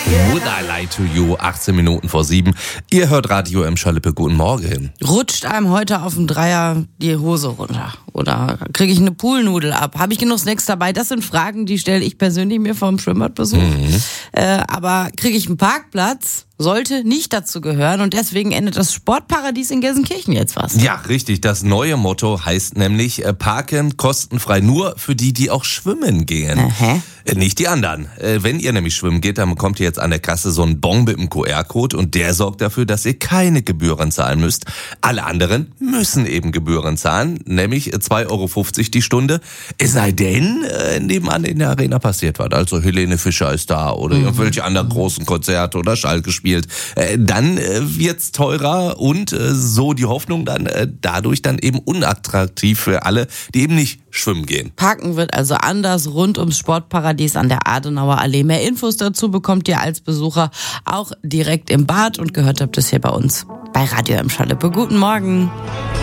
Would I Lie to You, 18 Minuten vor 7. Ihr hört Radio Emscher Lippe, guten Morgen. Rutscht einem heute auf dem Dreier die Hose runter? Oder kriege ich eine Poolnudel ab? Habe ich genug Snacks dabei? Das sind Fragen, die stelle ich persönlich mir vom Schwimmbadbesuch. Aber kriege ich einen Parkplatz? Sollte nicht dazu gehören und deswegen endet das Sportparadies in Gelsenkirchen jetzt was. Ja, richtig. Das neue Motto heißt nämlich Parken kostenfrei nur für die, die auch schwimmen gehen. Nicht die anderen. Wenn ihr nämlich schwimmen geht, dann bekommt ihr jetzt an der Kasse so einen Bon mit einem QR-Code und der sorgt dafür, dass ihr keine Gebühren zahlen müsst. Alle anderen müssen eben Gebühren zahlen, nämlich 2,50 € die Stunde. Es sei denn, nebenan in der Arena passiert was. Also Helene Fischer ist da oder irgendwelche anderen großen Konzerte oder Schalke spielt. Dann wird's teurer und so die Hoffnung dann dadurch dann eben unattraktiv für alle, die eben nicht schwimmen gehen. Parken wird also anders rund ums Sportparadies an der Adenauer Allee. Mehr Infos dazu bekommt ihr als Besucher auch direkt im Bad und gehört habt es hier bei uns bei Radio Emscher Lippe. Guten Morgen.